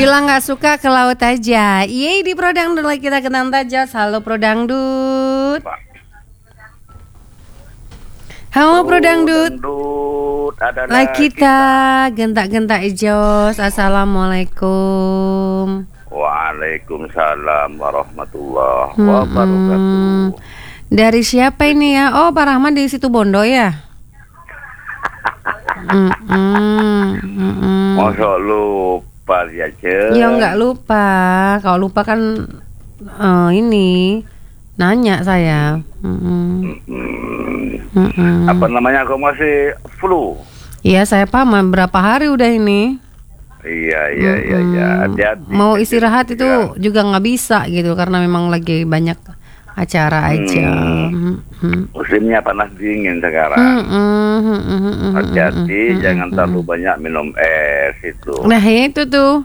Bilang nggak suka ke laut aja. Iya di Prodangdut lagi kita kenal tajam. Halo Prodangdut. Halo Prodangdut. Lagi kita gentak-gentak jos. Assalamualaikum. Waalaikumsalam warahmatullahi wabarakatuh. Dari siapa ini ya? Oh Pak Rahman di situ Bondo ya? Masa lupa ya Ce? Ya nggak lupa. Kalau lupa kan ini nanya saya. Apa namanya, kau masih flu? Iya saya paham. Berapa hari udah ini? Iya. Hati-hati. Mau istirahat itu juga nggak bisa gitu karena memang lagi banyak acara aja. Musimnya panas dingin sekarang. Hati-hati, jangan terlalu banyak minum es itu. Nah itu tuh.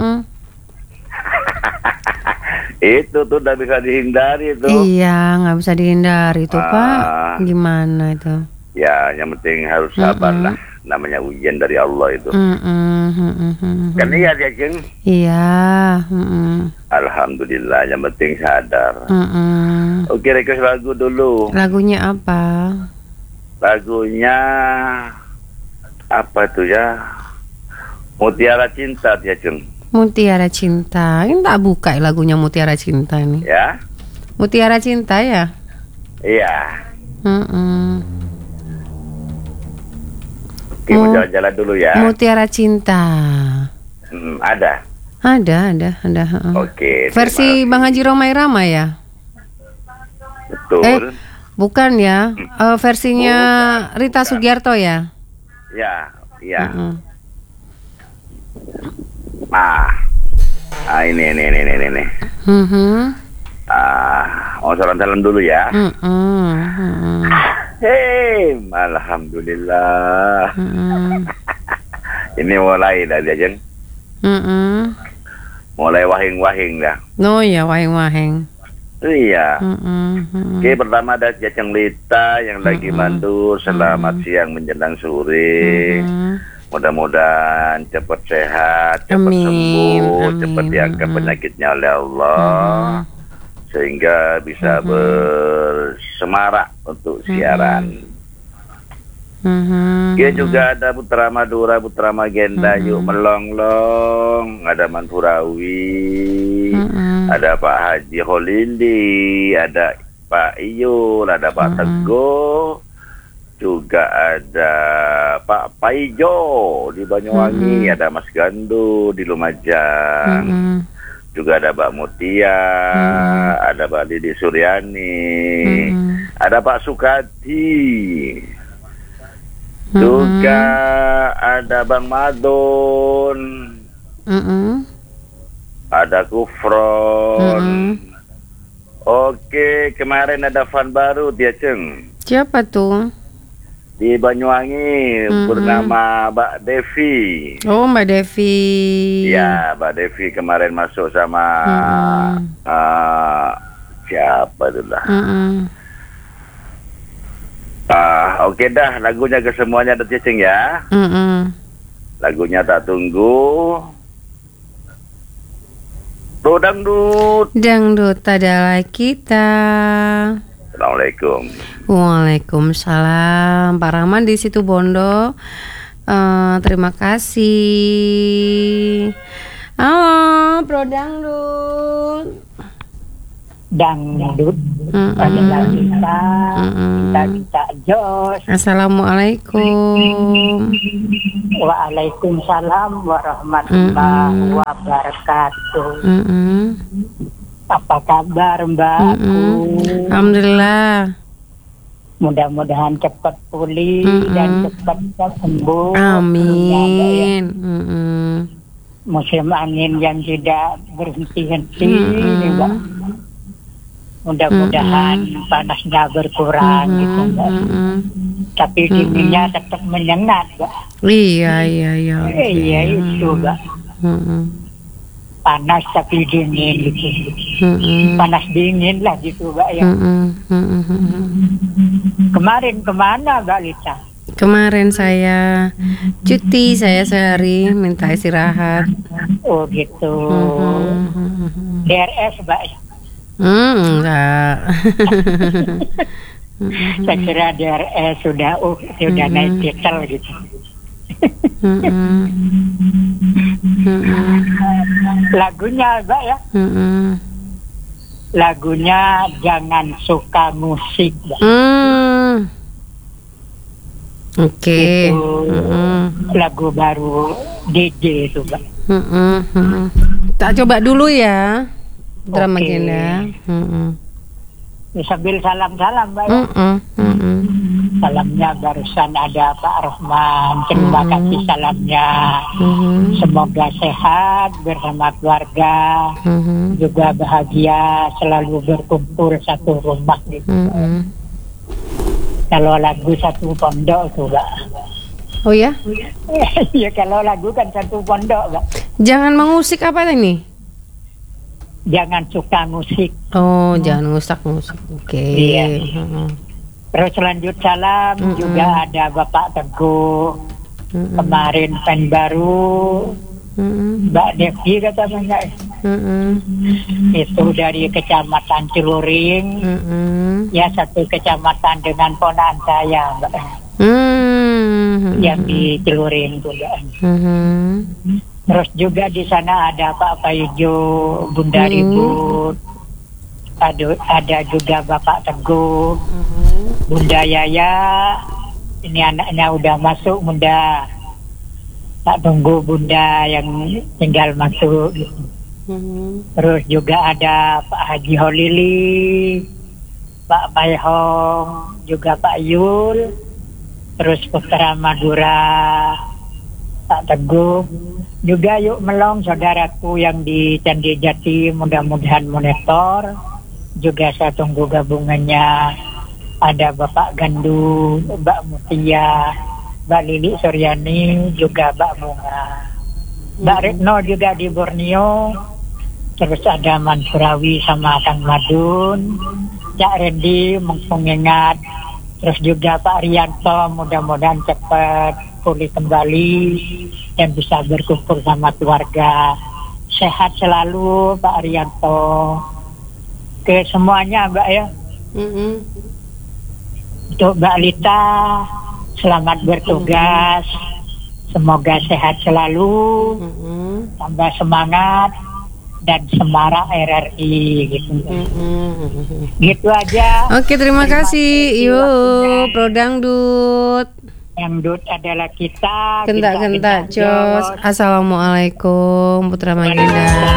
Itu tuh udah bisa dihindari itu. Iya, nggak bisa dihindari tuh Pak. Gimana itu? Ya, yang penting harus sabar lah. Namanya ujian dari Allah itu. Kan iya dia Jeng? Iya. Alhamdulillah, yang penting sadar. Oke, request lagu dulu. Lagunya apa? Lagunya apa tuh ya? Mutiara Cinta dia Jeng. Mutiara Cinta. Ini tak buka lagunya Mutiara Cinta nih. Ya? Mutiara Cinta ya? Iya. Oke, mau jalan-jalan dulu ya. Mutiara Cinta. Ada. Oke. Versi Bang Haji Romai Rama ya? Betul. Bukan ya. Versinya Rita Sugiarto ya? Ya. Ini. Mau salam-salam dulu ya. Hei, alhamdulillah. Ini mulai dari Jeng. Mulai wahing-wahing dah. Oh ya, wahing-wahing. Iya. Oke, pertama ada Jaceng Lita yang lagi mandur. Selamat siang menjelang sore. Mudah-mudahan cepat sehat, cepat sembuh, cepat diangkat penyakitnya oleh Allah, sehingga bisa bersemarak untuk siaran. Dia juga ada Putra Madura, Putra Magenda, Yuk Melonglong, ada Manfurawi, ada Pak Haji Holili, ada Pak Iyul, ada Pak Teguh, juga ada Pak Paijo di Banyuwangi, ada Mas Gandu di Lumajang, juga ada Mbak Mutia, ada Mbak Didi Suryani, ada Pak Sukati, juga ada Bang Madun, ada Kufron. Oke, kemarin ada fan baru dia Ceng. Siapa tuh? Di Banyuwangi bernama Mbak Devi. Oh, Mbak Devi. Ya, Mbak Devi kemarin masuk sama siapa itu lah. Oke dah, lagunya ke semuanya ada Cing ya. Lagunya tak tunggu. Dangdut adalah kita. Assalamualaikum. Waalaikumsalam. Pak Rahman di situ Bondo. Terima kasih. Halo, Prodangdut. Dangdut adalah kita jos. Assalamualaikum. Waalaikumsalam warahmatullahi wabarakatuh. Apa kabar Mbakku? Alhamdulillah. Mudah-mudahan cepat pulih dan cepat sembuh. Amin. Musim angin yang tidak berhenti-henti, Mbak. Mudah-mudahan panasnya berkurang gitu, Mbak. Tapi dinginnya tetap menyengat, Mbak. Iya. Iya itu, Mbak. Panas tapi dingin gitu. Panas dingin lah gitu, Mbak ya. Kemarin kemana Mbak Lita? Kemarin saya cuti, saya sehari minta istirahat. Oh gitu. DRS Mbak. Enggak. Saya kira DRS sudah naik titel gitu. Lagunya Mbak ya. Lagunya Jangan Suka Musik Mbak. Oke. Lagu baru DJ itu Mbak. Tak coba dulu ya, drama Oke. Genda. Sambil salam-salam Mbak ya. Salamnya barusan ada Pak Rohman. Terima kasih salamnya. Semoga sehat bersama keluarga, juga bahagia, selalu berkumpul satu rumah gitu. Kalau lagu Satu Pondok tuh Mbak. Oh ya? Ya kalau lagu kan Satu Pondok Mbak. Jangan mengusik apa ini? Jangan suka musik. Oh, jangan ngusak musik. Oke. Iya. Terus lanjut salam juga ada Bapak Teguh. Kemarin pen baru Mbak Devi katanya. Itu dari Kecamatan Ciluring. Ya satu kecamatan dengan ponakan saya Mbak. Yang di Ciluring juga. Terus juga di sana ada Pak Paijo, Bunda Ribut. Ada juga Bapak Teguh, Bunda Yaya. Ini anaknya udah masuk Bunda. Tak tunggu Bunda yang tinggal masuk. Terus juga ada Pak Haji Holili, Pak Baihong, juga Pak Yul. Terus Putra Madura, Pak Teguh. Juga yuk melong saudaraku yang di Candi Jati, mudah-mudahan monitor. Juga saya tunggu gabungannya. Ada Bapak Gandu, Mbak Mutia, Mbak Lili Suryani, juga Mbak Bunga. Mbak Retno juga di Borneo. Terus ada Mansurawi sama Kang Madun. Cak Rendi mengingat. Terus juga Pak Rianto, mudah-mudahan cepat pulih kembali dan bisa berkumpul sama keluarga. Sehat selalu Pak Rianto. Ke semuanya Mbak ya. Untuk Mbak Lita, selamat bertugas. Semoga sehat selalu, tambah semangat dan semarak RRI gitu. Gitu aja. Oke, terima kasih. Yuk, Prodangdut. Yang dut adalah kita. Gentak-gentak jos. Assalamualaikum Putra Magenda.